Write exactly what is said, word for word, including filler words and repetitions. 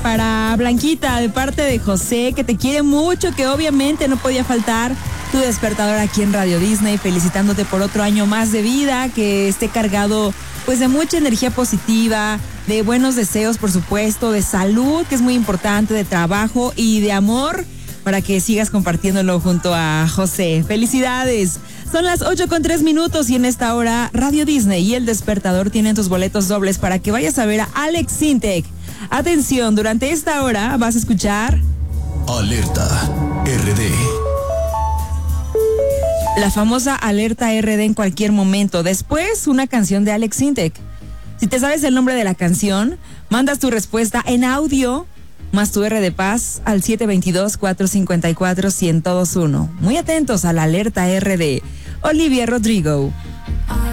para Blanquita, de parte de José, que te quiere mucho, que obviamente no podía faltar tu despertador aquí en Radio Disney, felicitándote por otro año más de vida, que esté cargado pues de mucha energía positiva, de buenos deseos, por supuesto, de salud, que es muy importante, de trabajo y de amor, para que sigas compartiéndolo junto a José. ¡Felicidades! Son las ocho con tres minutos y en esta hora Radio Disney y El Despertador tienen tus boletos dobles para que vayas a ver a Alex Sintek. Atención, durante esta hora vas a escuchar Alerta R D. La famosa Alerta R D en cualquier momento. Después, una canción de Alex Sintek. Si te sabes el nombre de la canción, mandas tu respuesta en audio más tu R de paz al siete dos dos, cuatro cinco cuatro, uno cero dos uno. Muy atentos a la Alerta R D. Olivia Rodrigo.